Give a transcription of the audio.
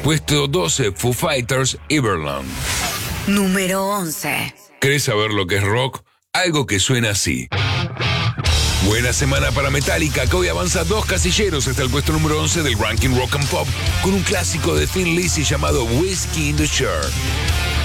Puesto 12, Foo Fighters, Everland. Número 11. ¿Querés saber lo que es rock? Algo que suena así. Buena semana para Metallica, que hoy avanza 2 casilleros hasta el puesto número 11 del ranking Rock and Pop, con un clásico de Thin Lizzy llamado Whiskey in the Jar.